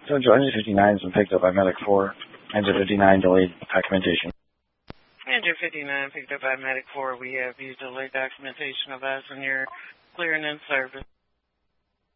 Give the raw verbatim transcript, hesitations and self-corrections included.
So engine fifty-nine has been picked up by Medic four. Engine fifty-nine delayed documentation. Engine fifty-nine picked up by Medic four. We have used delayed documentation of us and you're clearing in service.